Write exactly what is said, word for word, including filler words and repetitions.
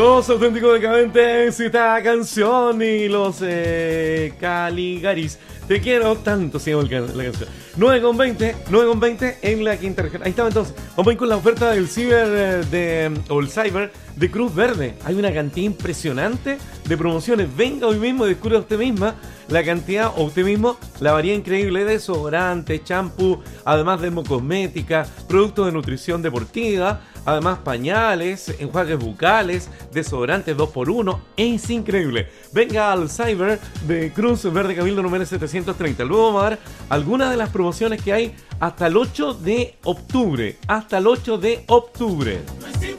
Los auténticos decadentes, esta canción y los eh, Caligaris. Te quiero tanto, se llama el, la canción. nueve con veinte, nueve con veinte en la quinta región. Ahí estaba entonces. Vamos a ir con la oferta del Ciber eh, de, o el Cyber de Cruz Verde. Hay una cantidad impresionante de promociones. Venga hoy mismo y descubra usted misma la cantidad, o usted mismo, la variedad increíble de desodorantes, champú, además de dermocosmética, productos de nutrición deportiva, además pañales, enjuagues bucales, desodorantes dos por uno. Es increíble. Venga al Cyber de Cruz Verde Cabildo número setecientos treinta. Luego vamos a dar algunas de las promociones que hay hasta el ocho de octubre. Hasta el ocho de octubre.